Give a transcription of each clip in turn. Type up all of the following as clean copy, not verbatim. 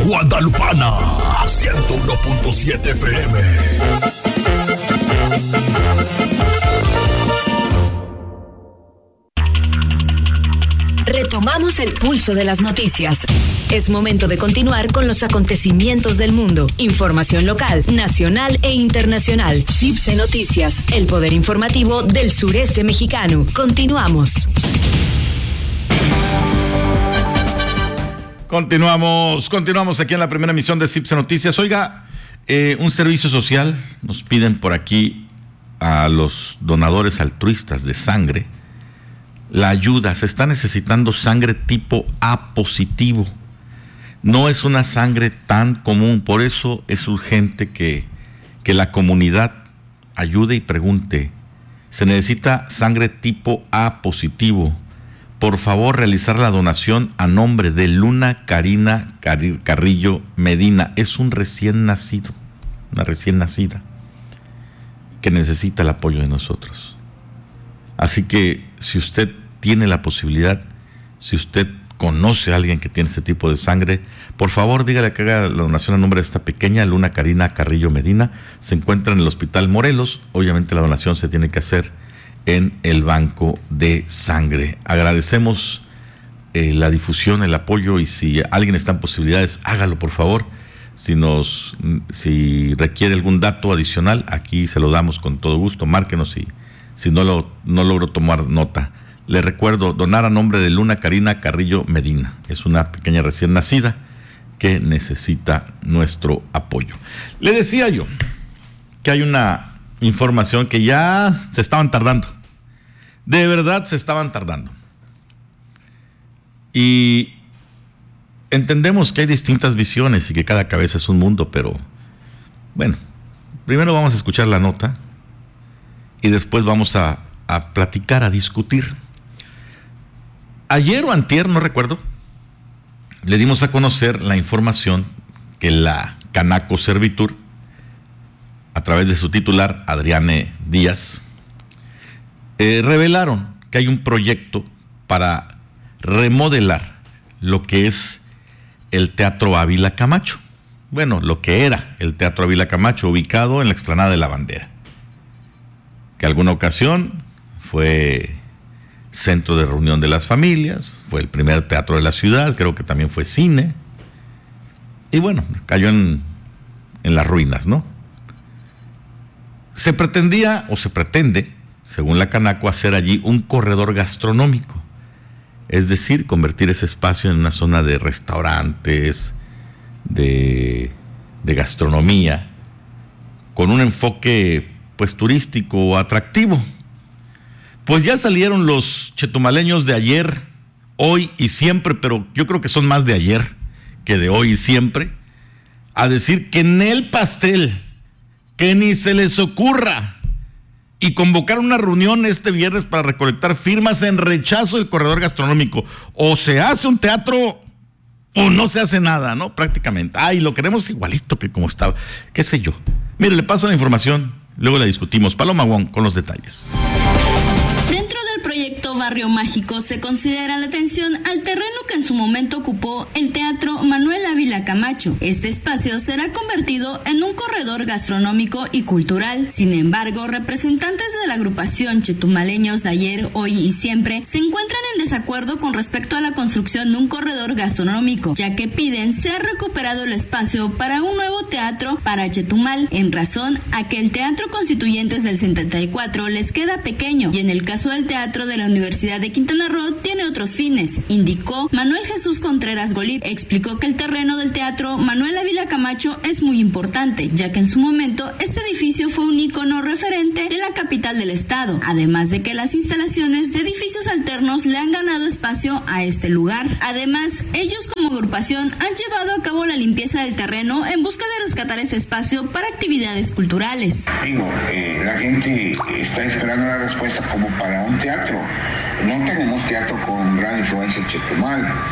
Guadalupana, 101.7 FM. Retomamos el pulso de las noticias. Es momento de continuar con los acontecimientos del mundo. Información local, nacional e internacional. CIPSE Noticias, el poder informativo del sureste mexicano. Continuamos. Continuamos aquí en la primera emisión de CIPSE Noticias. Oiga, un servicio social, nos piden por aquí a los donadores altruistas de sangre, la ayuda. Se está necesitando sangre tipo A positivo. No es una sangre tan común, por eso es urgente que la comunidad ayude y pregunte. Se necesita sangre tipo A positivo. Por favor, realizar la donación a nombre de Luna Karina Carrillo Medina. Es un recién nacido, una recién nacida, que necesita el apoyo de nosotros. Así que si usted tiene la posibilidad, si usted conoce a alguien que tiene este tipo de sangre, por favor dígale que haga la donación a nombre de esta pequeña Luna Karina Carrillo Medina. Se encuentra en el Hospital Morelos. Obviamente la donación se tiene que hacer en el banco de sangre. Agradecemos la difusión, el apoyo, y si alguien está en posibilidades, hágalo por favor. Si requiere algún dato adicional, aquí se lo damos con todo gusto. Márquenos si no logro tomar nota. Le recuerdo, donar a nombre de Luna Karina Carrillo Medina. Es una pequeña recién nacida que necesita nuestro apoyo. Le decía yo que hay una información que ya se estaban tardando. De verdad se estaban tardando. Y entendemos que hay distintas visiones y que cada cabeza es un mundo, pero bueno, primero vamos a escuchar la nota y después vamos a platicar, a discutir. Ayer o antier, no recuerdo, le dimos a conocer la información que la Canaco Servitur, a través de su titular, Adriane Díaz, revelaron que hay un proyecto para remodelar lo que es el Teatro Ávila Camacho. Bueno, lo que era el Teatro Ávila Camacho, ubicado en la explanada de la Bandera, que alguna ocasión fue centro de reunión de las familias, fue el primer teatro de la ciudad, creo que también fue cine, y bueno, cayó en las ruinas, ¿no? Se pretendía, o se pretende, según la Canaco, hacer allí un corredor gastronómico, es decir, convertir ese espacio en una zona de restaurantes, de gastronomía, con un enfoque pues turístico o atractivo. Pues ya salieron los chetumaleños de ayer, hoy y siempre, pero yo creo que son más de ayer que de hoy y siempre, a decir que en el pastel, que ni se les ocurra, y convocar una reunión este viernes para recolectar firmas en rechazo del corredor gastronómico. O se hace un teatro o no se hace nada, ¿no? Prácticamente. Ay, lo queremos igualito que como estaba, qué sé yo. Mire, le paso la información, luego la discutimos. Paloma Wong con los detalles. Dentro del proyecto Barrio Mágico se considera la atención al terreno que en su momento ocupó el Teatro Manuel Ávila Camacho. Este espacio será convertido en un corredor gastronómico y cultural. Sin embargo, representantes de la agrupación Chetumaleños de ayer, hoy y siempre se encuentran en desacuerdo con respecto a la construcción de un corredor gastronómico, ya que piden sea recuperado el espacio para un nuevo teatro para Chetumal, en razón a que el Teatro Constituyentes del 74 les queda pequeño y en el caso del Teatro de la Universidad de Quintana Roo tiene otros fines, indicó Manuel Jesús Contreras Golip. Explicó que el terreno del Teatro Manuel Ávila Camacho es muy importante, ya que en su momento este edificio fue un ícono referente de la capital del estado, además de que las instalaciones de edificios alternos le han ganado espacio a este lugar. Además, ellos como agrupación han llevado a cabo la limpieza del terreno en busca de rescatar ese espacio para actividades culturales. La gente está esperando una respuesta como para un teatro. No tenemos teatro con gran influencia en Chetumal.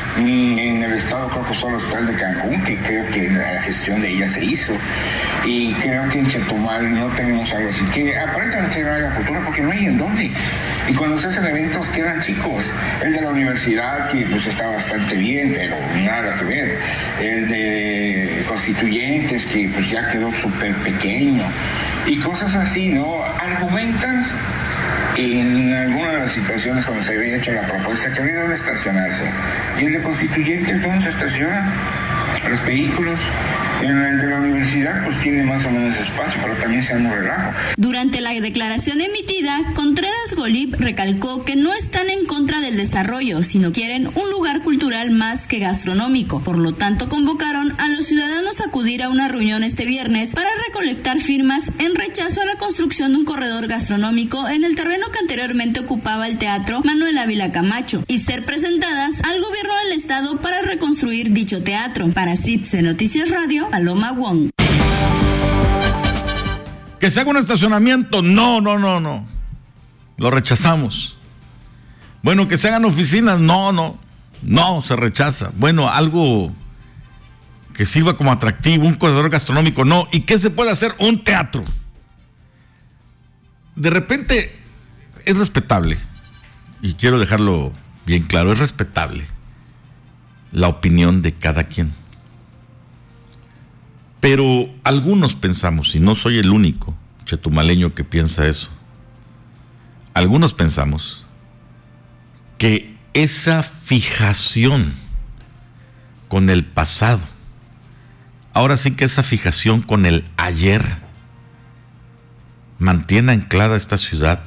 En el estado creo que solo está el de Cancún, que creo que la gestión de ella se hizo. Y creo que en Chetumal no tenemos algo así. Que aparentemente no hay la cultura porque no hay en dónde. Y cuando se hacen eventos quedan chicos. El de la universidad, que pues está bastante bien, pero nada que ver. El de constituyentes, que pues ya quedó súper pequeño. Y cosas así, ¿no? Argumentan en alguna de las situaciones cuando se había hecho la propuesta que había dónde estacionarse. Y el de constituyentes, ¿dónde se estaciona? Los vehículos. En el de la universidad pues tiene más o menos espacio, pero también se anda un relajo. Durante la declaración emitida, Contreras Golib recalcó que no están en contra del desarrollo, sino quieren un lugar cultural más que gastronómico. Por lo tanto, convocaron a los ciudadanos a acudir a una reunión este viernes para recolectar firmas en rechazo a la construcción de un corredor gastronómico en el terreno que anteriormente ocupaba el Teatro Manuel Ávila Camacho y ser presentadas al gobierno del estado para reconstruir dicho teatro. Para CIPSE Noticias Radio, Paloma Wong. Que se haga un estacionamiento, no. Lo rechazamos. Bueno, que se hagan oficinas, no, se rechaza. Bueno, algo que sirva como atractivo, un corredor gastronómico, no. ¿Y qué se puede hacer? Un teatro. De repente es respetable, y quiero dejarlo bien claro, es respetable la opinión de cada quien. Pero algunos pensamos, y no soy el único chetumaleño que piensa eso, algunos pensamos que esa fijación con el pasado, ahora sí que esa fijación con el ayer, mantiene anclada esta ciudad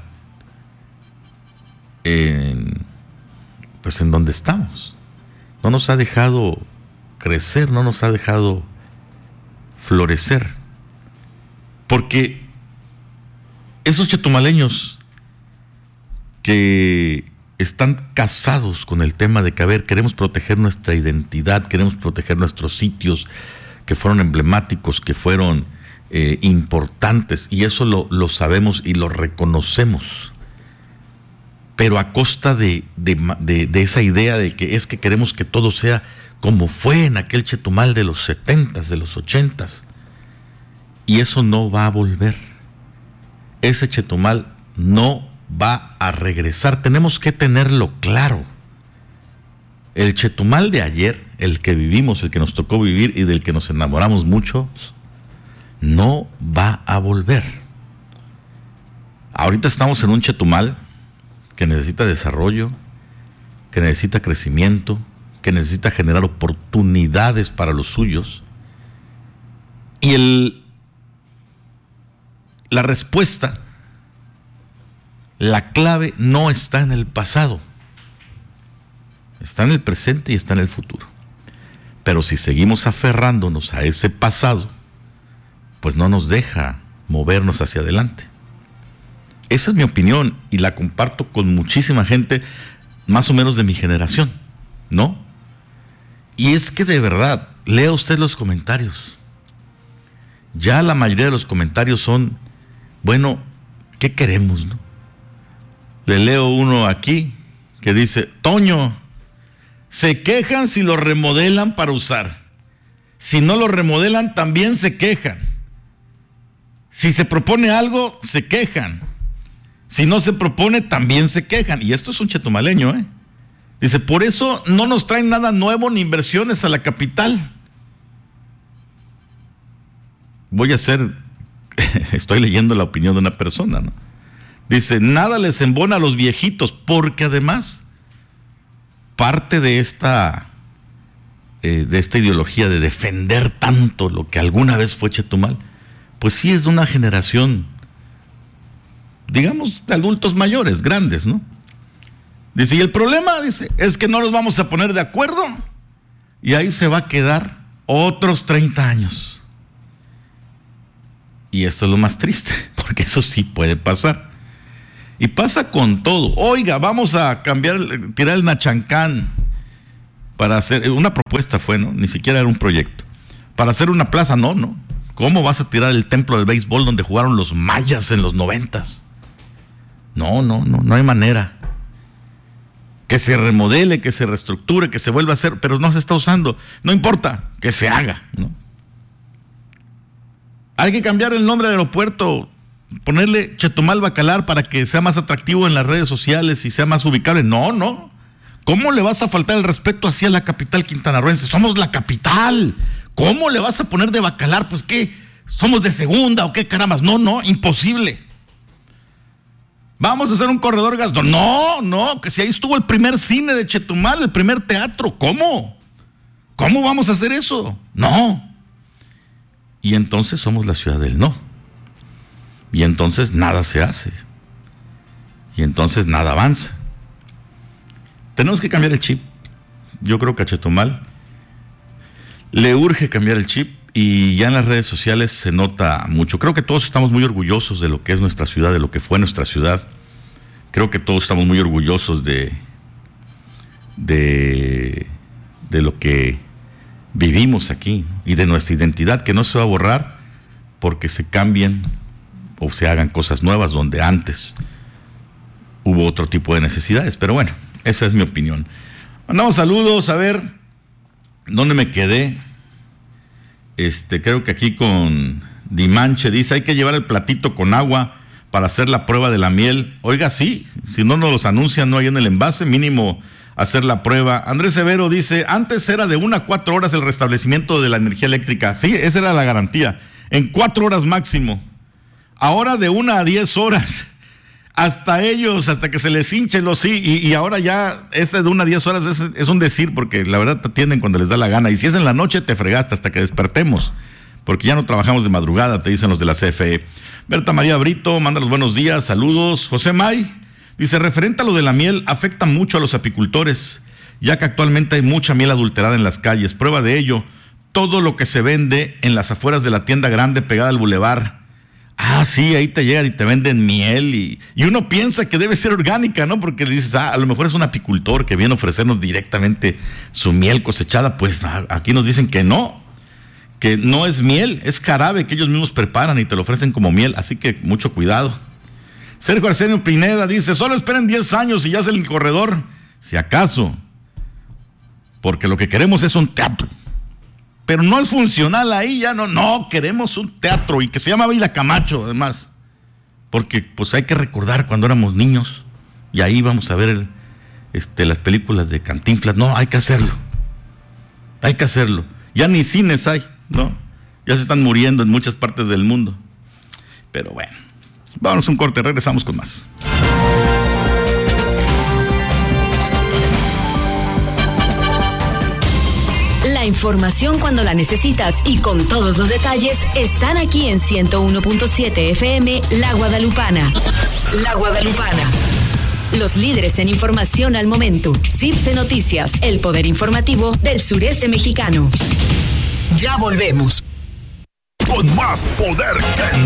en donde estamos. No nos ha dejado crecer, no nos ha dejado florecer, porque esos chetumaleños que están casados con el tema de que, a ver, queremos proteger nuestra identidad, queremos proteger nuestros sitios que fueron emblemáticos, que fueron importantes, y eso lo sabemos y lo reconocemos, pero a costa de esa idea de que es que queremos que todo sea como fue en aquel Chetumal de los 70s, de los 80s. Y eso no va a volver. Ese Chetumal no va a regresar. Tenemos que tenerlo claro. El Chetumal de ayer, el que vivimos, el que nos tocó vivir y del que nos enamoramos mucho, no va a volver. Ahorita estamos en un Chetumal que necesita desarrollo, que necesita crecimiento, que necesita generar oportunidades para los suyos. Y la respuesta, la clave no está en el pasado, está en el presente y está en el futuro. Pero si seguimos aferrándonos a ese pasado, pues no nos deja movernos hacia adelante. Esa es mi opinión y la comparto con muchísima gente más o menos de mi generación, ¿no? Y es que de verdad, lea usted los comentarios. Ya la mayoría de los comentarios son, bueno, ¿qué queremos, no? Le leo uno aquí que dice, Toño, se quejan si lo remodelan para usar. Si no lo remodelan, también se quejan. Si se propone algo, se quejan. Si no se propone, también se quejan. Y esto es un chetumaleño, ¿eh? Dice, por eso no nos traen nada nuevo ni inversiones a la capital. Estoy leyendo la opinión de una persona, ¿no? Dice, nada les embona a los viejitos, porque además, parte de esta ideología de defender tanto lo que alguna vez fue Chetumal, pues sí es de una generación, digamos, de adultos mayores, grandes, ¿no? Dice, y el problema, dice, es que no nos vamos a poner de acuerdo y ahí se va a quedar otros 30 años. Y esto es lo más triste, porque eso sí puede pasar. Y pasa con todo. Oiga, vamos a tirar el Nachancán para hacer, una propuesta fue, ¿no? Ni siquiera era un proyecto. Para hacer una plaza, no. ¿Cómo vas a tirar el templo del béisbol donde jugaron los mayas en los 90s? No hay manera. que se remodele, que se reestructure, que se vuelva a hacer, pero no se está usando. No importa, que se haga, ¿no? Hay que cambiar el nombre del aeropuerto, ponerle Chetumal Bacalar para que sea más atractivo en las redes sociales y sea más ubicable. No. ¿Cómo le vas a faltar el respeto hacia la capital quintanarroense? Somos la capital. ¿Cómo le vas a poner de Bacalar? Pues ¿qué? ¿Somos de segunda o qué carambas? No, imposible. ¿Vamos a hacer un corredor gas? No, que si ahí estuvo el primer cine de Chetumal, el primer teatro. ¿Cómo vamos a hacer eso? No. Y entonces somos la ciudad del no. Y entonces nada se hace. Y entonces nada avanza. Tenemos que cambiar el chip. Yo creo que a Chetumal le urge cambiar el chip y ya en las redes sociales se nota mucho. Creo que todos estamos muy orgullosos de lo que es nuestra ciudad, de lo que fue nuestra ciudad. Creo que todos estamos muy orgullosos de lo que vivimos aquí y de nuestra identidad, que no se va a borrar porque se cambien o se hagan cosas nuevas donde antes hubo otro tipo de necesidades. Pero bueno, esa es mi opinión. Mandamos saludos, a ver dónde me quedé. Creo que aquí con Dimanche dice, hay que llevar el platito con agua para hacer la prueba de la miel. Oiga, sí, si no nos los anuncian, no hay en el envase, mínimo hacer la prueba. Andrés Severo dice, antes era de 1 a 4 horas el restablecimiento de la energía eléctrica. Sí, esa era la garantía, en 4 horas máximo. Ahora de 1 a 10 horas. Hasta que se les hinche los sí, y ahora ya de 1 a 10 horas es un decir, porque la verdad te atienden cuando les da la gana, y si es en la noche te fregaste hasta que despertemos, porque ya no trabajamos de madrugada, te dicen los de la CFE. Berta María Brito manda los buenos días, saludos. José May dice, referente a lo de la miel, afecta mucho a los apicultores, ya que actualmente hay mucha miel adulterada en las calles. Prueba de ello, todo lo que se vende en las afueras de la tienda grande pegada al bulevar. Ah, sí, ahí te llegan y te venden miel y uno piensa que debe ser orgánica, ¿no? Porque le dices, a lo mejor es un apicultor que viene a ofrecernos directamente su miel cosechada. Pues aquí nos dicen que no es miel, es jarabe que ellos mismos preparan y te lo ofrecen como miel, así que mucho cuidado. Sergio Arsenio Pineda dice, solo esperen 10 años y ya es el corredor, si acaso, porque lo que queremos es un teatro. Pero no es funcional ahí, ya no queremos un teatro y que se llama Ávila Camacho, además, porque pues hay que recordar cuando éramos niños y ahí vamos a ver las películas de Cantinflas. No, hay que hacerlo, ya ni cines hay, ¿no? Ya se están muriendo en muchas partes del mundo, pero bueno, vámonos a un corte, regresamos con más. La información cuando la necesitas y con todos los detalles están aquí en 101.7 FM La Guadalupana. La Guadalupana. Los líderes en información al momento. CIPSE Noticias, el poder informativo del sureste mexicano. Ya volvemos. Con más poder que